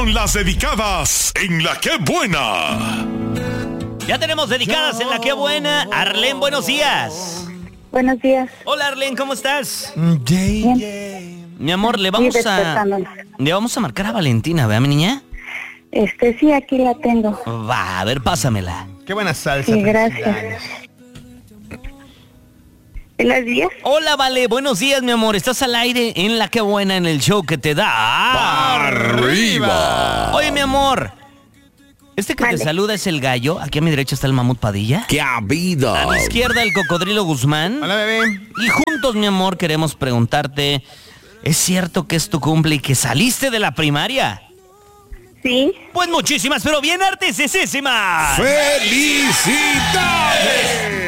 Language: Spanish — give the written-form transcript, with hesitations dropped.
con las dedicadas en La Qué Buena. Ya tenemos dedicadas en La Qué Buena. Arlene, buenos días. Buenos días. Hola, Arlene, ¿cómo estás? Bien. Mi amor, le vamos a marcar a Valentina, ¿verdad, mi niña? Sí, aquí la tengo. Va, a ver, pásamela. Qué buena salsa. Sí, gracias. ¿Buenos días? Hola, Vale, buenos días, mi amor. Estás al aire en La Qué Buena, en el show que te da ¡Arriba! Oye, mi amor, que Vale. te saluda es el gallo. Aquí a mi derecha está el mamut Padilla. ¡Qué habido! A mi izquierda el cocodrilo Guzmán. Hola, bebé. Y juntos, mi amor, queremos preguntarte, ¿es cierto que es tu cumple y que saliste de la primaria? Sí. Pues muchísimas, pero bien artesísimas. ¡Felicidades!